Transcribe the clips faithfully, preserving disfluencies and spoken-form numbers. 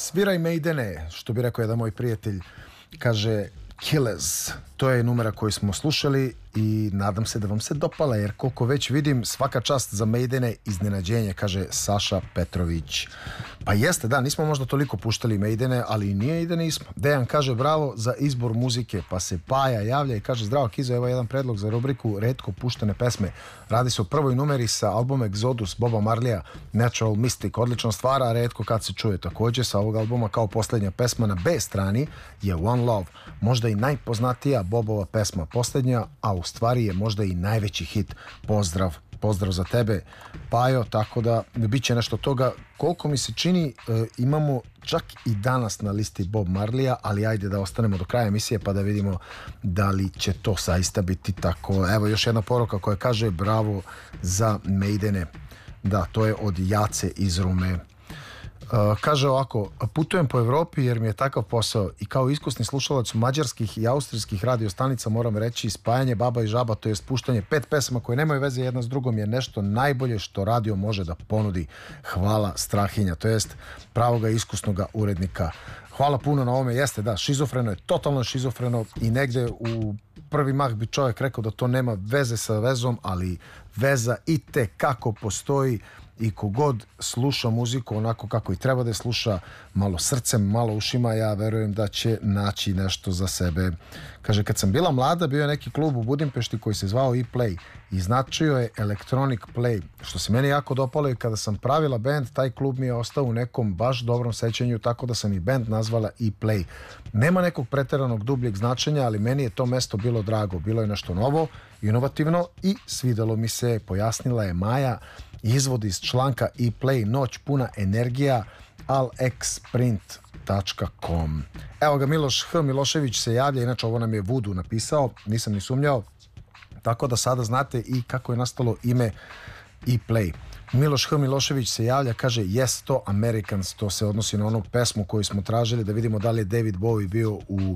Sviraj Maidene, što bi rekao jedan moj prijatelj, kaže Killers. To je numera koju smo slušali i nadam se da vam se dopala, jer koliko već vidim, svaka čast za Maidene, iznenađenje, kaže Saša Petrović. Pa jeste, da, nismo možda toliko puštali Maidene, ali nije i da nismo. Dejan kaže bravo za izbor muzike, pa se Paja javlja i kaže zdravo Kizo, evo jedan predlog za rubriku retko puštene pesme. Radi se o prvoj numeri sa albuma Exodus Boba Marleya, Natural Mystic, odlična stvar, a retko kad se čuje. Također sa ovog albuma kao posljednja pesma na B strani je One Love, možda i najpoznatija Bobova pesma, posljednja, a u stvari je možda i najveći hit. Pozdrav, pozdrav za tebe, Pajo, tako da bit će nešto toga. Koliko mi se čini, e, imamo čak i danas na listi Bob Marleya, ali ajde da ostanemo do kraja emisije pa da vidimo da li će to zaista biti tako. Evo još jedna poruka koja kaže bravo za Maidene. Da, to je od Jace iz Rume. Uh, kaže ovako, putujem po Evropi jer mi je takav posao i kao iskusni slušalac mađarskih i austrijskih radiostanica moram reći spajanje baba i žaba, to je spuštanje pet pesama koje nemaju veze jedna s drugom, je nešto najbolje što radio može da ponudi. Hvala Strahinja, to jest pravoga iskusnoga urednika. Hvala puno na ovome, jeste, da, šizofreno je, totalno šizofreno i negde u prvi mah bi čovjek rekao da to nema veze sa vezom, ali veza i te kako postoji. I kogod sluša muziku onako kako i treba da je sluša, malo srcem, malo ušima, ja verujem da će naći nešto za sebe. Kaže, kad sam bila mlada, bio je neki klub u Budimpešti koji se zvao E-Play i značio je Electronic Play, što se meni jako dopalo, i kada sam pravila band, taj klub mi je ostao u nekom baš dobrom sećanju, tako da sam i band nazvala E-Play. Nema nekog preteranog dubljeg značenja, ali meni je to mesto bilo drago, bilo je nešto novo, inovativno i svidelo mi se, pojasnila je Maja. Izvod iz članka E-Play, noć puna energija, alexprint tačka com. Evo ga, Miloš H. Milošević se javlja, inače ovo nam je Vudu napisao, nisam ni sumnjao, tako da sada znate i kako je nastalo ime E-Play. Miloš H. Milošević se javlja, kaže Yes to Americans, to se odnosi na onu pesmu koju smo tražili da vidimo da li je David Bowie bio u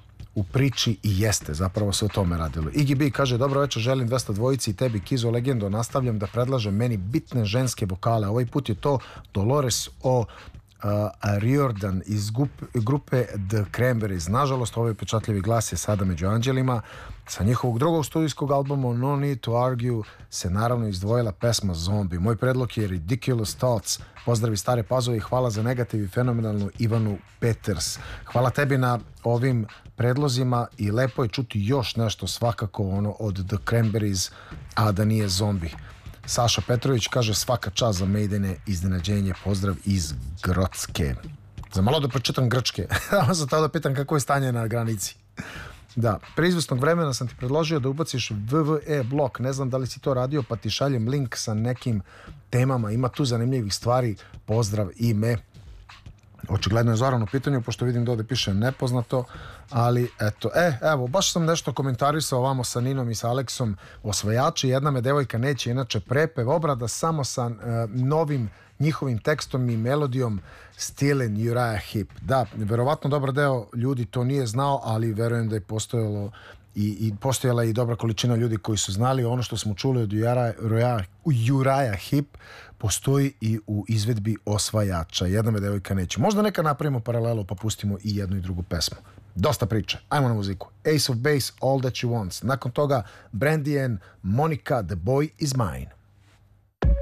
u priči i jeste, zapravo se o tome radilo. Iggy B kaže, dobro večer, želim dvesta dvojici i tebi Kizo Legendo, nastavljam da predlažem meni bitne ženske vokale. Ovaj put je to Dolores O. Uh, Riordan iz grupe The Cranberries. Nažalost, ovaj pečatljivi glas je sada među anđelima. Sa njihovog drugog studijskog albuma No Need to Argue se naravno izdvojila pesma Zombie. Moj predlog je Ridiculous Thoughts. Pozdravi stare Pazove i hvala za negativ i fenomenalnu Ivanu Peters. Hvala tebi na ovim predlozima i lepo je čuti još nešto svakako ono od The Cranberries, a da nije Zombie. Saša Petrović kaže svaka čast za Maidene, iznenađenje, pozdrav iz Grocke. Za malo da pročitam grčke, za to da pitam kako je stanje na granici. Da, pre izvesnog vremena sam ti predložio da ubaciš V V E blok, ne znam da li si to radio, pa ti šaljem link sa nekim temama, ima tu zanimljivih stvari, pozdrav ime. Očigledno je Zoran u pitanju, pošto vidim da ovdje piše nepoznato, ali eto, e, evo, baš sam nešto komentarisao ovamo sa Ninom i sa Aleksom, osvajači, jedna me devojka neće, inače prepev, obrada samo sa uh, novim njihovim tekstom i melodijom Stealin' Uriah Heep. Da, verovatno dobar deo ljudi to nije znao, ali verujem da je postojalo i, i postojala i dobra količina ljudi koji su znali. Ono što smo čuli od Uriah, Uriah Heep postoji i u izvedbi osvajača. Jedna me devojka neće. Možda neka napravimo paralelu pa pustimo i jednu i drugu pesmu. Dosta priče. Ajmo na muziku. Ace of Base, All That She Wants. Nakon toga Brandy and Monica, The Boy Is Mine.